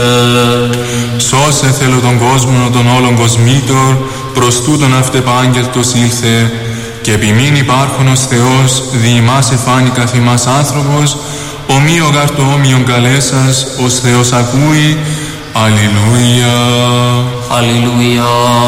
Σώσε θέλω τον κόσμο των όλων κοσμήτων, προς τούτον αυτεπάγγελτος ήλθε, και επιμήν υπάρχον ως Θεός, δι' ημάς εφάνει καθ' ημάς άνθρωπος, ομοίω γαρ το όμοιον καλέσας, ως Θεός ακούει. Αλληλούια. Αλληλούια.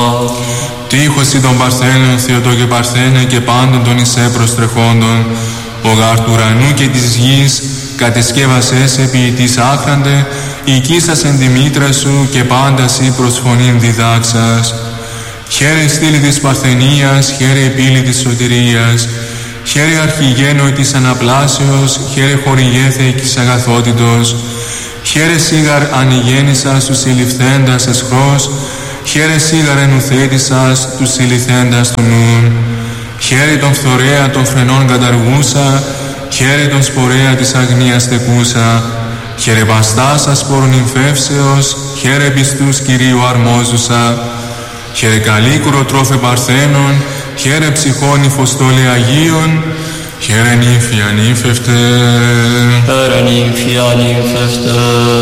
Τύχωση των Παρθένων, Θεοτό και Παρθένε, και πάντων των εισέ προστρεχόντων, ο γαρ του ουρανού και της γης, κατεσκεύασες επί της άχραντε, οικίσας εν τη μήτρα σου, και πάντα σοι προς φωνήν διδάξας. Χαίρε στήλη της Παρθενίας, χαίρε πύλη της σωτηρίας, χαίρε αρχηγένο της αναπλάσεως, χαίρε χορηγέθε της αγαθότητος, χαίρε σίγαρ ανηγέννησας τους συλληφθέντας εσχρός, χαίρε σίγαρ ενουθέτησας τους συλληφθέντας των νουν, χαίρε τον φθορέα των φρενών καταργούσα, χαίρε τον σπορέα της αγνίας τεκούσα, χαίρε βαστάς ασπόρων νυμφεύσεως, χαίρε πιστούς Κυρίου αρμόζουσα, χαίρε καλίκουρο τρόφε Παρθένων, χαίρε ψυχών υφοστόλε Αγίων, χαίρε νύμφη ανύμφευτε. Χαίρε νύμφη ανύμφευτε.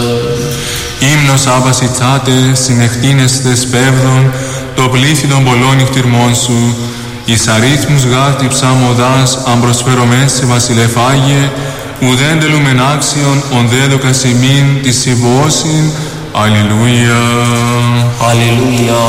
Ύμνος άβασιτσάτε, συνεχτίνεστε σπέβδων, το πλήθη των πολλών νυχτυρμών σου, εις αρίθμους γάρτη ψαμοδάς, αν προσφέρομες σε βασιλεφάγε, ουδέν τελούμεν άξιον, ον δέδοκας ημίν της συμβώσιν. Αλληλούια. Αλληλούια.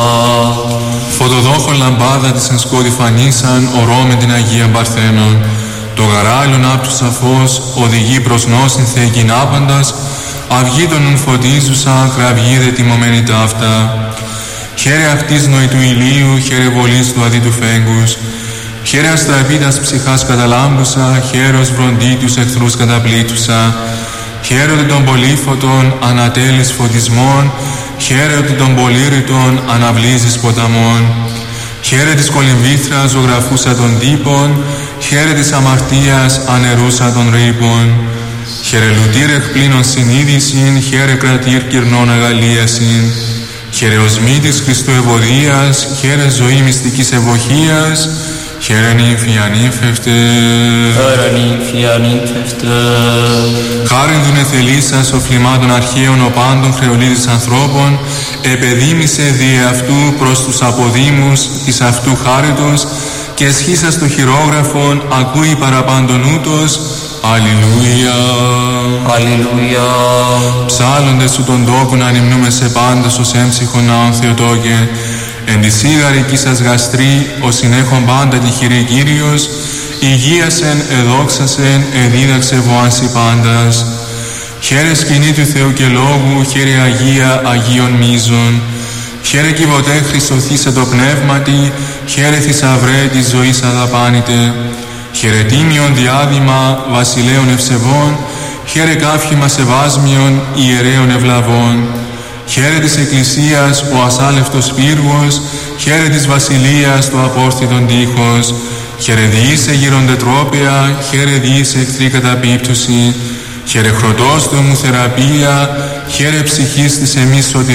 Φωτοδόχον λαμπάδα της εν σκότη φανίσαν, ορώ με την Αγία Παρθένων. Το γαράλιον άπτου σαφώς, οδηγεί προς νόσιν θεϊκήν άπαντας, αυγή των ουν φωτίζουσα, κραυγίδε τιμωμένη ταύτα. Χαίρε αυτής νοητού ηλίου, χαίρε βολής του αδίτου φέγγους, χαίρε αστραπίτας ψυχάς καταλάμπουσα, χαίρος βροντίτους εχθρούς καταπλήτουσα, χαίρονται των πολύφωτων ανατέλεις φωτισμών, χαίρονται των πολύρητων αναβλύζεις ποταμών, χαίρε της κολυμβήθρας ζωγραφούσα των τύπων, χαίρε της αμαρτίας ανερούσα των ρήπων, χαίρε λουτήρ εκπλήνων συνείδησιν, χαίρε κρατήρ κυρνών αγαλίασιν, χαίρε οσμήτης Χριστού ευωδίας, χαίρε ζωή μυστικής ευωχίας, χαίρε νύμφη ανύμφευτε. Χαίρε νύμφη ανύμφευτε. Χάριν δουν εθελήσας ο φλιμάτων αρχαίων ο πάντων χρεολίδης ανθρώπων, επεδίμησε δι' αυτού προς τους αποδήμους της αυτού χάριτος, και εσχίσας το χειρόγραφον ακούει παραπάντων ούτως. Αλληλούια. Αλληλούια. Ψάλλονται σου τον τόπο να ανυμνούμε σε πάντας ως έμψυχον ναόν Θεοτόκε, εν τη σίγαρη σας γαστρή, ως συνέχον πάντα τη χειρή Κύριος, υγείασεν, εδόξασεν, εδίδαξε βοάνσι πάντας. Χαίρε σκηνή του Θεού και Λόγου, χαίρε Αγία Αγίων μίζων, χαίρε κυβωτέ Χριστοθήσε το πνεύματι, χαίρε θησαυρέ της ζωής αδαπάνητε, χαίρε τίμιον διάδημα βασιλέων ευσεβών, χαίρε κάφημα σεβάσμιον ιερέων ευλαβών, χαίρε της Εκκλησίας ο ασάλευτος πύργος, χαίρε της βασιλείας το απόρθιτον τείχος, χαίρε διήσε γυροντετρόπαια, χαίρε διήσε εχθρή καταπίπτωση, χαίρε χρωτός του εμου θεραπεία, χαίρε ψυχής της εμείς σωτηρίας.